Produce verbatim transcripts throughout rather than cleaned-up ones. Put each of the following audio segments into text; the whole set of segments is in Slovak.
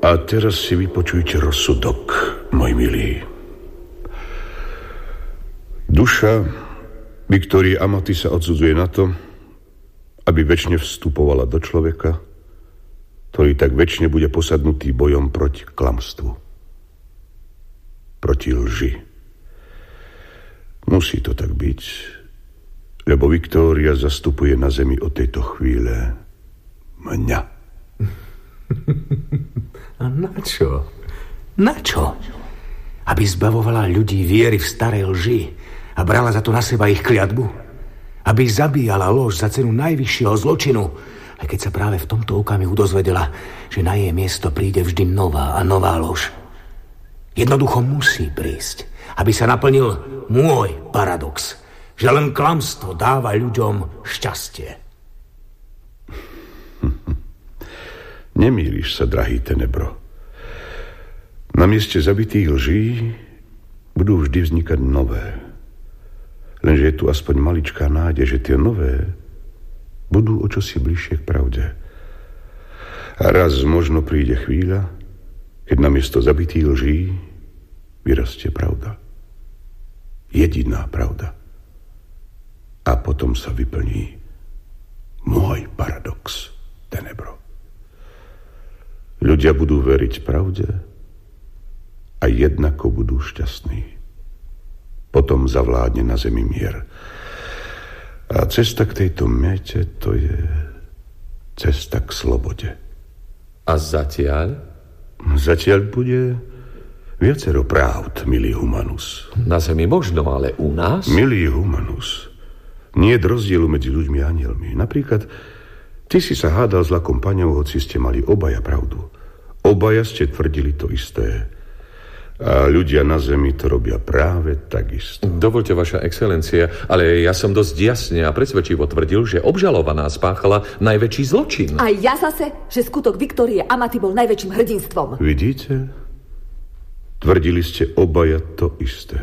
A teraz si vypočujte rozsudok, môj milý. Duša Viktórie Amaty sa odsudzuje na to, aby večne vstupovala do človeka, ktorý tak večne bude posadnutý bojom proti klamstvu, proti lži. Musí to tak byť, lebo Viktória zastupuje na zemi od tejto chvíle mňa. A na čo? Na čo? Aby zbavovala ľudí viery v starej lži a brala za to na seba ich kliatbu? Aby zabíjala lož za cenu najvyššieho zločinu, aj keď sa práve v tomto okamihu dozvedela, že na jej miesto príde vždy nová a nová lož. Jednoducho musí prísť, aby sa naplnil môj paradox, že len klamstvo dáva ľuďom šťastie. Nemýliš sa, drahý Tenebro. Na mieste zabitých lží budú vždy vznikať nové. Lenže je tu aspoň maličká nádej, že tie nové budú o čosi bližšie k pravde. A raz možno príde chvíľa, keď namiesto zabitých lží vyrastie pravda. Jediná pravda. A potom sa vyplní môj paradox, Tenebro. Ľudia budú veriť pravde a jednako budú šťastní. Potom zavládne na zemi mier. A cesta k tejto mete, to je cesta k slobode. A zatiaľ? Zatiaľ bude viacero pravd, milý Humanus. Na zemi možno, ale u nás? Milý Humanus, nie je rozdielu medzi ľuďmi a anielmi. Napríklad, ty si sa hádal s lakom paňou, hoci ste mali obaja pravdu. Obaja ste tvrdili to isté. A ľudia na zemi to robia práve takisto. Dovoľte, vaša excelencia, ale ja som dosť jasne a presvedčivo tvrdil, že obžalovaná spáchala najväčší zločin. A ja zase, že skutok Viktórie Amaty bol najväčším hrdinstvom. Vidíte? Tvrdili ste obaja to isté.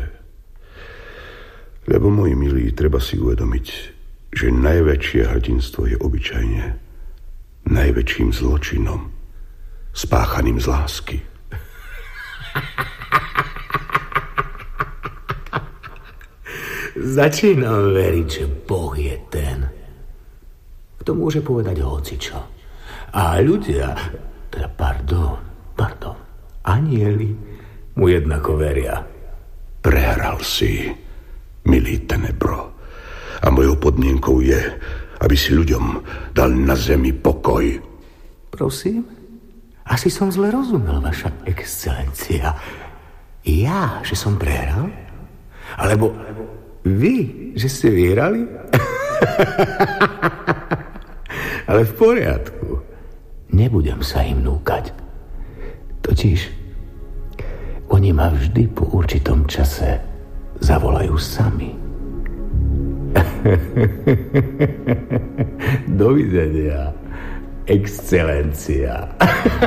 Lebo, moji milí, treba si uvedomiť, že najväčšie hrdinstvo je obyčajne najväčším zločinom, spáchaným z lásky. Začínam veriť, že Boh je ten, kto môže povedať hocičo. A ľudia, teda pardon, pardon, anjeli mu jednako veria. Prehral si, milý Tenebro. A mojou podmienkou je, aby si ľuďom dal na zemi pokoj. Prosím? Asi som zle rozumel, vaša excelencia. Ja, že som prehral? Alebo vy, že ste vyhrali? Ale v poriadku. Nebudem sa im núkať. Totiž oni ma vždy po určitom čase zavolajú sami. Dovidenia, excelencia.